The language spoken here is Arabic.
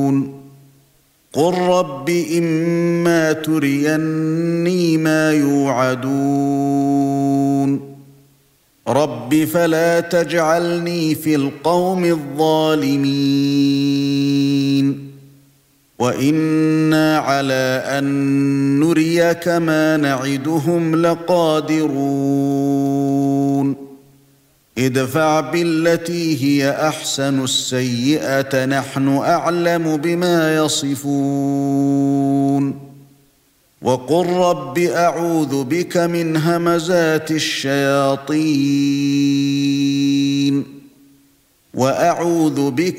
قُل رَّبِّ إِمَّا تُرِيَنِّي مَا يُوعَدُونَ رَبِّ فَلَا تَجْعَلْنِي فِي الْقَوْمِ الظَّالِمِينَ وَإِنَّا عَلَىٰ أَن نُّرِيَكَ مَا نَعِدُهُمْ لَقَادِرُونَ ادْفَعْ بِالَّتِي هِيَ أَحْسَنُ السَّيِّئَةَ نَحْنُ أَعْلَمُ بِمَا يَصِفُونَ وَقُل رَّبِّ أَعُوذُ بِكَ مِنْ هَمَزَاتِ الشَّيَاطِينِ وَأَعُوذُ بِكَ